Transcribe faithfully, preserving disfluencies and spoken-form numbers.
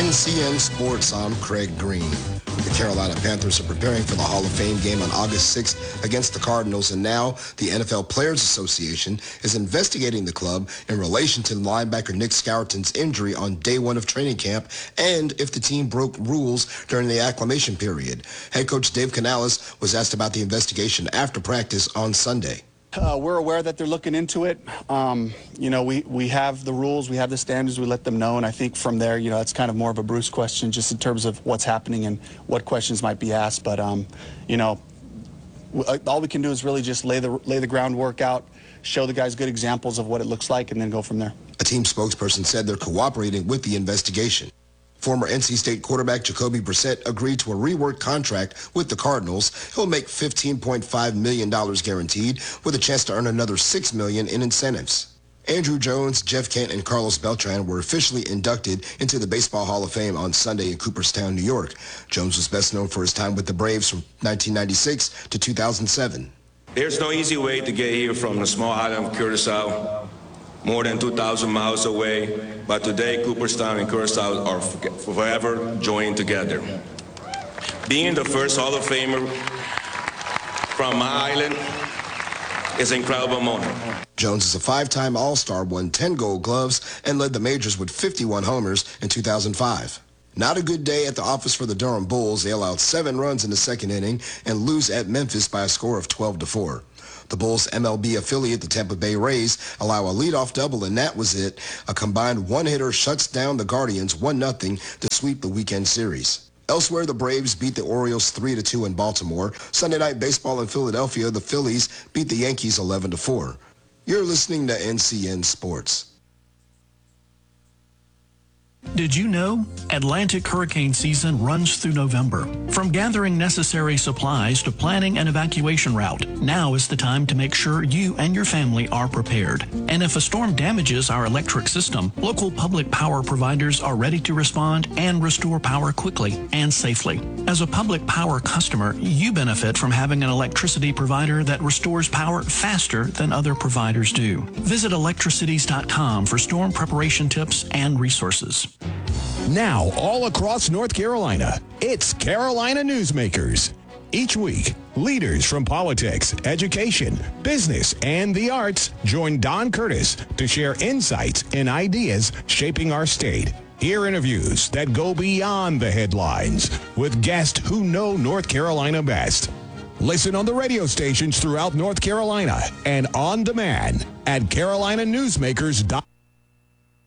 N C N Sports, I'm Craig Green. The Carolina Panthers are preparing for the Hall of Fame game on August sixth against the Cardinals, and now the N F L Players Association is investigating the club in relation to linebacker Nick Scourton's injury on day one of training camp and if the team broke rules during the acclimation period. Head coach Dave Canales was asked about the investigation after practice on Sunday. Uh, we're aware that they're looking into it. Um, you know, we, we have the rules, we have the standards, we let them know, and I think from there, you know, it's kind of more of a Bruce question just in terms of what's happening and what questions might be asked. But, um, you know, all we can do is really just lay the, lay the groundwork out, show the guys good examples of what it looks like, and then go from there. A team spokesperson said they're cooperating with the investigation. Former N C State quarterback Jacoby Brissett agreed to a reworked contract with the Cardinals. He'll make fifteen point five million dollars guaranteed, with a chance to earn another six million dollars in incentives. Andrew Jones, Jeff Kent, and Carlos Beltran were officially inducted into the Baseball Hall of Fame on Sunday in Cooperstown, New York. Jones was best known for his time with the Braves from nineteen ninety-six to two thousand seven. There's no easy way to get here from the small island of Curacao, more than two thousand miles away, but today Cooperstown and Curacao are forever joined together. Being the first Hall of Famer from my island is an incredible moment. Jones is a five-time All-Star, won ten Gold Gloves, and led the majors with fifty-one homers in two thousand five. Not a good day at the office for the Durham Bulls. They allowed seven runs in the second inning and lose at Memphis by a score of twelve to four. The Bulls' M L B affiliate, the Tampa Bay Rays, allow a leadoff double, and that was it. A combined one-hitter shuts down the Guardians one nothing to sweep the weekend series. Elsewhere, the Braves beat the Orioles three to two in Baltimore. Sunday Night Baseball in Philadelphia, the Phillies beat the Yankees eleven to four. You're listening to N C N Sports. Did you know Atlantic hurricane season runs through November? From gathering necessary supplies to planning an evacuation route, now is the time to make sure you and your family are prepared. And if a storm damages our electric system, local public power providers are ready to respond and restore power quickly and safely. As a public power customer, you benefit from having an electricity provider that restores power faster than other providers do. Visit electricities dot com for storm preparation tips and resources. Now, all across North Carolina, it's Carolina Newsmakers. Each week, leaders from politics, education, business, and the arts join Don Curtis to share insights and ideas shaping our state. Hear interviews that go beyond the headlines with guests who know North Carolina best. Listen on the radio stations throughout North Carolina and on demand at carolina newsmakers dot com.